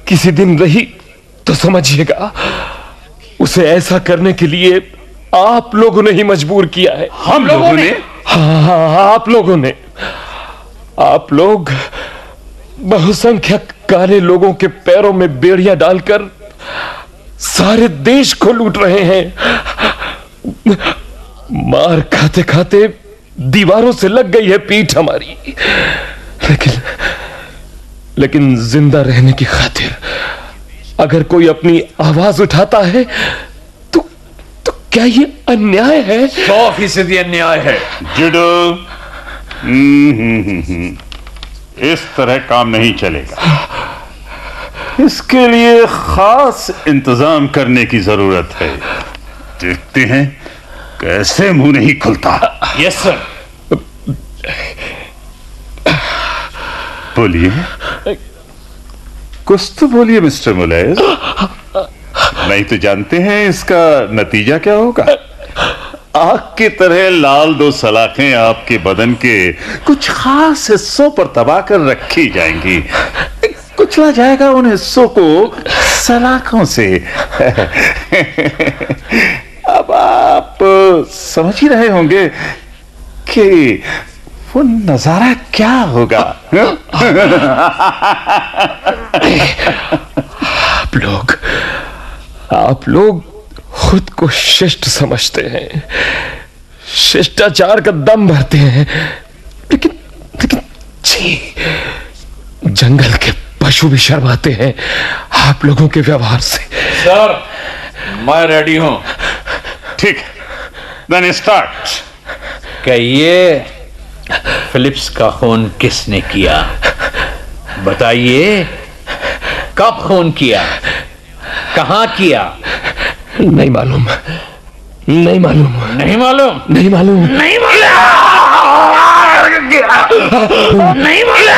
किसी दिन रही तो समझिएगा, उसे ऐसा करने के लिए आप लोगों ने ही मजबूर किया है। हम लोगों ने? हाँ, आप लोगों ने। आप लोग बहुसंख्यक काले लोगों के पैरों में बेड़ियां डालकर सारे देश को लूट रहे हैं। मार खाते खाते दीवारों से लग गई है पीठ हमारी, लेकिन जिंदा रहने की खातिर अगर कोई अपनी आवाज उठाता है तो क्या ये अन्याय है? 100% अन्याय है। जुडो, इस तरह काम नहीं चलेगा। इसके लिए खास इंतजाम करने की जरूरत है। देखते हैं कैसे मुंह नहीं खुलता। Yes sir. बोलिए, कुछ तो बोलिए मिस्टर मुलैस। नहीं तो जानते हैं इसका नतीजा क्या होगा? आग की तरह लाल दो सलाखें आपके बदन के कुछ खास हिस्सों पर दबा कर रखी जाएंगी। कुचला जाएगा उन हिस्सों को सलाखों से। अब आप समझ ही रहे होंगे कि वो नजारा क्या होगा। आप लोग खुद को शिष्ट समझते हैं, शिष्टाचार का दम भरते हैं, लेकिन छी, जंगल के पशु भी शर्माते हैं आप लोगों के व्यवहार से। सर, मैं रेडी हूं। ठीक, देन स्टार्ट। कहिए, फिलिप्स का खून किसने किया? बताइए, कब खून किया, कहां किया? नहीं मालूम, नहीं मालूम, नहीं मालूम, नहीं मालूम, नहीं मालूम, नहीं मालूम।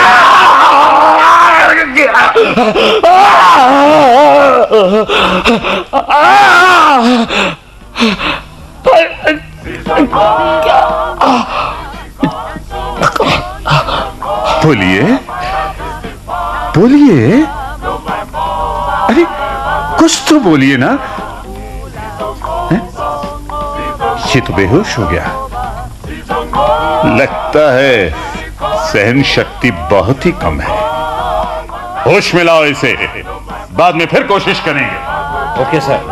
बोलिए, बोलिए, अरे कुछ तो बोलिए ना। ये तो बेहोश हो गया। लगता है सहन शक्ति बहुत ही कम है। होश में लाओ इसे, बाद में फिर कोशिश करेंगे। Okay sir.